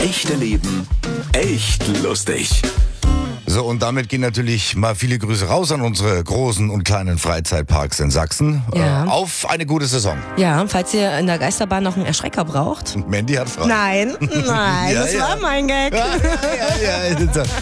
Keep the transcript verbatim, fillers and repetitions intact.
Echte Leben, echt lustig. So, und damit gehen natürlich mal viele Grüße raus an unsere großen und kleinen Freizeitparks in Sachsen. Ja. Äh, auf eine gute Saison. Ja, falls ihr in der Geisterbahn noch einen Erschrecker braucht. Und Mandy hat frei. Nein, nein, Ja, das ja. war mein Gag. Ja, ja, ja, ja.